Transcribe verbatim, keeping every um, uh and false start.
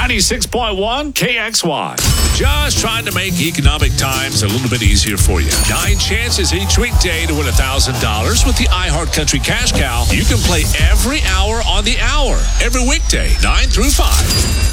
ninety-six point one K X Y. Just trying to make economic times a little bit easier for you. Nine chances each weekday to win one thousand dollars with the iHeart Country Cash Cow. You can play every hour on the hour, every weekday, nine through five.